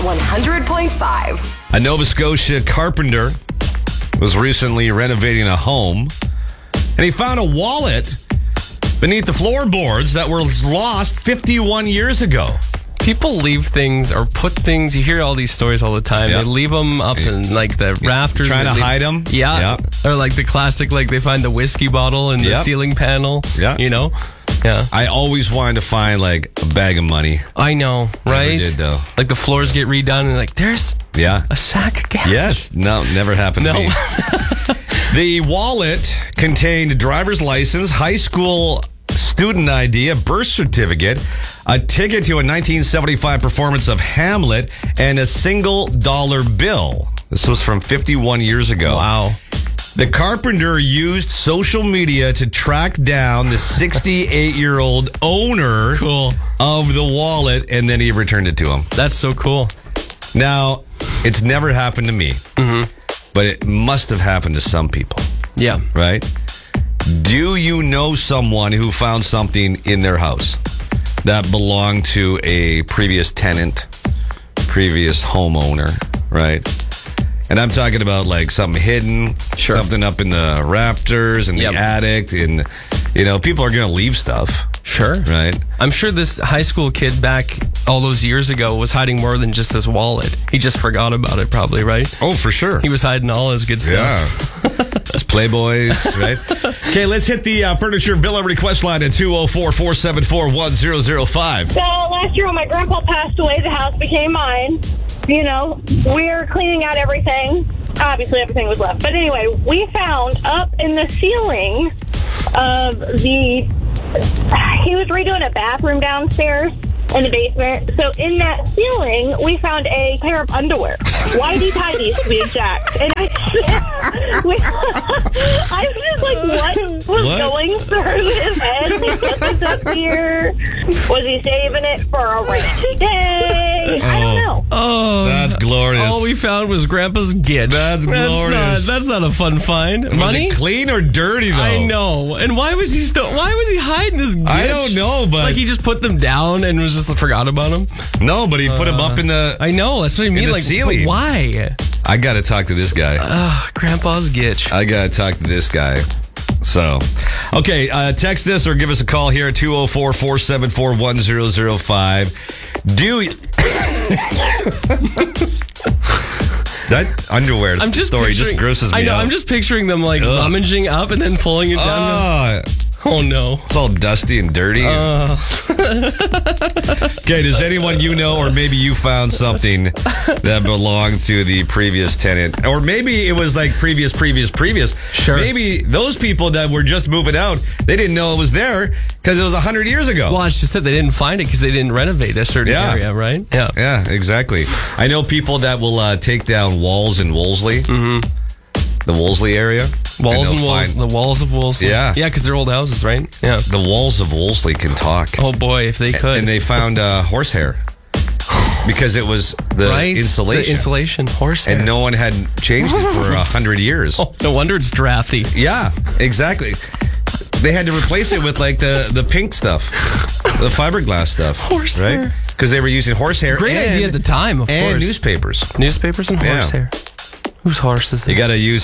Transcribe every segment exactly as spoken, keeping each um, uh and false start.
one hundred point five. A Nova Scotia carpenter was recently renovating a home, and he found a wallet beneath the floorboards that were lost fifty-one years ago. People leave things or put things. You hear all these stories all the time. Yep. They leave them up in like the rafters. Trying to they, hide them. Yeah. Yep. Or like the classic, like they find the whiskey bottle in the yep. ceiling panel. Yeah. You know? Yeah. I always wanted to find like a bag of money. I know, right? Never did though. Like the floors get redone and like there's yeah. a sack of cash. Yes. No, never happened no. to me. The wallet contained a driver's license, high school student I D, a birth certificate, a ticket to a nineteen seventy-five performance of Hamlet, and a single dollar bill. This was from fifty-one years ago. Wow. The carpenter used social media to track down the sixty-eight-year-old owner cool. of the wallet, and then he returned it to him. That's so cool. Now, it's never happened to me, mm-hmm. but it must have happened to some people. Yeah. Right? Do you know someone who found something in their house that belonged to a previous tenant, previous homeowner, right? And I'm talking about like something hidden, sure. something up in the rafters and yep. the attic, and you know, people are going to leave stuff. Sure. Right? I'm sure this high school kid back all those years ago was hiding more than just his wallet. He just forgot about it probably, right? Oh, for sure. He was hiding all his good stuff. Yeah. It's Playboys, right? Okay, let's hit the uh, Furniture Villa request line at two oh four, four seven four, one oh oh five. So last year when my grandpa passed away, the house became mine. You know, we're cleaning out everything. Obviously, everything was left. But anyway, we found up in the ceiling of the... He was redoing a bathroom downstairs in the basement. So in that ceiling, we found a pair of underwear. Whitey tighties, to be exact. And I, I was just like, what was what? going through his head? He put this up here. Was he saving it for a rainy day? I don't know. Oh, that's glorious. All we found was Grandpa's gitch. That's glorious. That's not, that's not a fun find. Was Money? it clean or dirty, though? I know. And why was he still? Why was he hiding his gitch? I don't know, but like he just put them down and was just forgot about them. No, but he put them up in the. I know. That's what I mean. the Like, ceiling. Why? I got to talk to this guy. Ugh, Grandpa's gitch. I got to talk to this guy. So, okay, uh, text us or give us a call here at two oh four, four seven four, one oh oh five. Do you... That underwear I'm just story just grosses me I know, out. I'm just picturing them like Ugh. rummaging up and then pulling it down. Oh, oh no. It's all dusty and dirty. Uh. Okay, does anyone you know, or maybe you found something that belonged to the previous tenant? Or maybe it was like previous, previous, previous. Sure. Maybe those people that were just moving out, they didn't know it was there because it was one hundred years ago. Well, it's just that they didn't find it because they didn't renovate a certain yeah. area, right? Yeah. Yeah, exactly. I know people that will uh, take down walls in Wolseley. Mm-hmm. The Wolseley area. Walls and, and walls. Find, the walls of Wolseley. Yeah. Yeah, because they're old houses, right? Yeah. The walls of Wolseley can talk. Oh, boy, if they could. And they found uh, horsehair. Because it was the right? insulation. The insulation, horsehair. And no one had changed it for a hundred years. Oh, no wonder it's drafty. Yeah, exactly. They had to replace it with like the, the pink stuff, the fiberglass stuff. Horsehair. Right? Because they were using horsehair. Great and, idea at the time, of and course. And newspapers. Newspapers and yeah. horsehair. Whose horse is this? You got to use...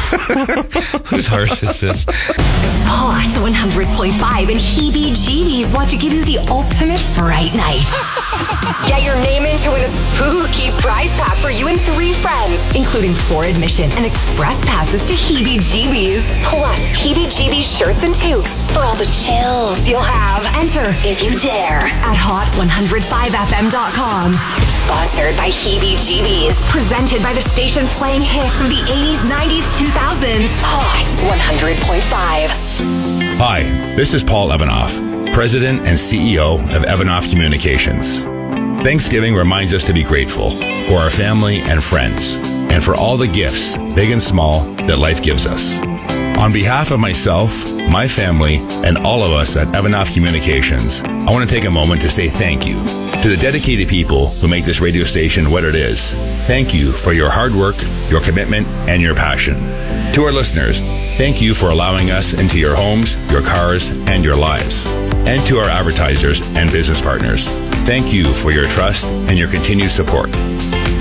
Whose horse is this? Hot one hundred point five and heebie-jeebies want to give you the ultimate fright night. Get your name in to win a spooky prize pack for you and three friends, including four admission and express passes to heebie-jeebies. Plus, heebie-jeebies shirts and toques for all the chills you'll have. Enter, if you dare, at hot one oh five f m dot com. Sponsored by heebie-jeebies. Presented by the station playing hits from the eighties, nineties, two thousands. Hot one hundred point five. Hi, this is Paul Evanoff, President and C E O of Evanoff Communications. Thanksgiving reminds us to be grateful for our family and friends, and for all the gifts, big and small, that life gives us. On behalf of myself, my family, and all of us at Evanoff Communications, I want to take a moment to say thank you to the dedicated people who make this radio station what it is. Thank you for your hard work, your commitment, and your passion. To our listeners, thank you for allowing us into your homes, your cars, and your lives. And to our advertisers and business partners, thank you for your trust and your continued support.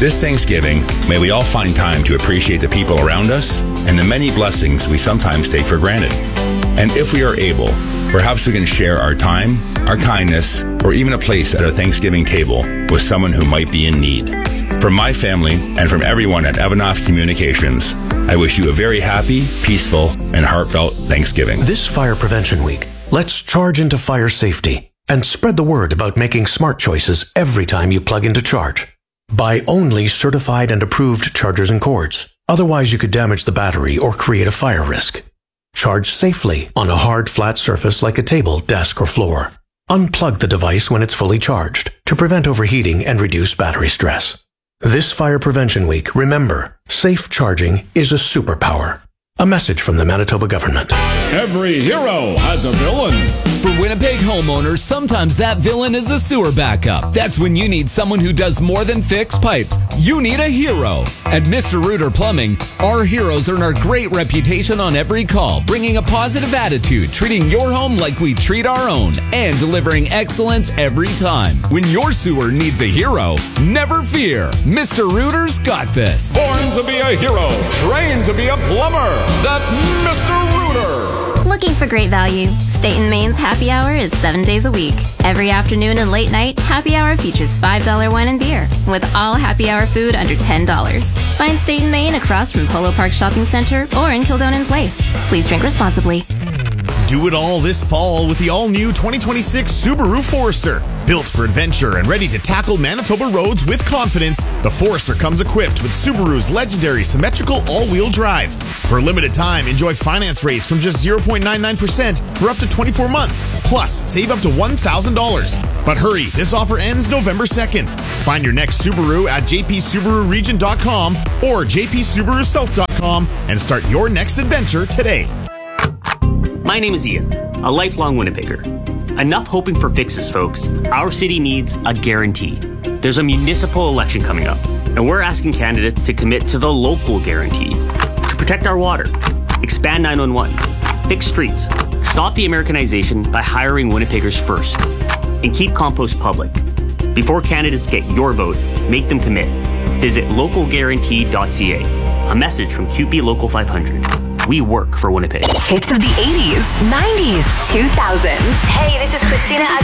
This Thanksgiving, may we all find time to appreciate the people around us and the many blessings we sometimes take for granted. And if we are able, perhaps we can share our time, our kindness, or even a place at our Thanksgiving table with someone who might be in need. From my family and from everyone at Evanoff Communications, I wish you a very happy, peaceful, and heartfelt Thanksgiving. This Fire Prevention Week, let's charge into fire safety and spread the word about making smart choices every time you plug into charge. Buy only certified and approved chargers and cords. Otherwise, you could damage the battery or create a fire risk. Charge safely on a hard, flat surface like a table, desk, or floor. Unplug the device when it's fully charged to prevent overheating and reduce battery stress. This Fire Prevention Week, remember, safe charging is a superpower. A message from the Manitoba government. Every hero has a villain. For Winnipeg homeowners, sometimes that villain is a sewer backup. That's when you need someone who does more than fix pipes. You need a hero. At Mister Rooter Plumbing, our heroes earn our great reputation on every call, bringing a positive attitude, treating your home like we treat our own, and delivering excellence every time. When your sewer needs a hero, never fear. Mister Rooter's got this. Born to be a hero, trained to be a plumber. That's Mister Rooter. Looking for great value? State and Main's Happy Hour is seven days a week. Every afternoon and late night, Happy Hour features five dollars wine and beer, with all Happy Hour food under ten dollars. Find State and Main across from Polo Park Shopping Center or in Kildonan Place. Please drink responsibly. Do it all this fall with the all-new twenty twenty-six Subaru Forester. Built for adventure and ready to tackle Manitoba roads with confidence, the Forester comes equipped with Subaru's legendary symmetrical all-wheel drive. For a limited time, enjoy finance rates from just zero point nine nine percent for up to twenty-four months. Plus, save up to one thousand dollars. But hurry, this offer ends November second. Find your next Subaru at j p subaru region dot com or j p subaru south dot com and start your next adventure today. My name is Ian, a lifelong Winnipegger. Enough hoping for fixes, folks. Our city needs a guarantee. There's a municipal election coming up, and we're asking candidates to commit to the local guarantee. To protect our water, expand nine one one, fix streets, stop the Americanization by hiring Winnipeggers first, and keep compost public. Before candidates get your vote, make them commit. Visit local guarantee dot c a. A message from Q P Local five hundred. We work for Winnipeg. Hits of the eighties, nineties, two thousands. Hey, this is Christina